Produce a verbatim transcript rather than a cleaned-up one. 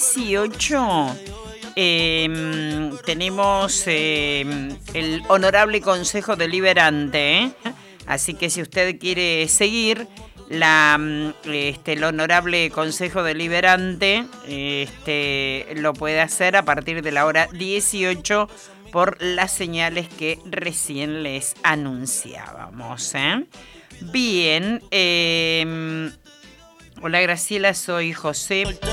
dieciocho eh, tenemos eh, el Honorable Consejo Deliberante, ¿eh? Así que si usted quiere seguir la, este, el Honorable Consejo Deliberante, este, lo puede hacer a partir de la hora dieciocho por las señales que recién les anunciábamos, ¿eh? Bien, eh, hola Graciela, soy José.